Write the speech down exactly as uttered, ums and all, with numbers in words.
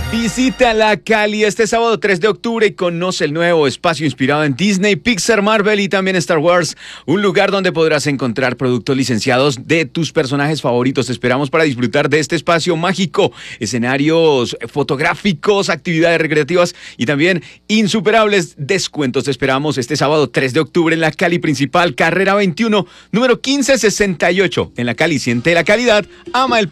Visita la Cali este sábado tres de octubre y conoce el nuevo espacio inspirado en Disney, Pixar, Marvel y también Star Wars. Un lugar donde podrás encontrar productos licenciados de tus personajes favoritos. Te esperamos para disfrutar de este espacio mágico, escenarios fotográficos, actividades recreativas y también insuperables descuentos. Te esperamos este sábado tres de octubre en la Cali principal, carrera veintiuno, número quince sesenta y ocho. En la Cali siente la calidad, ama el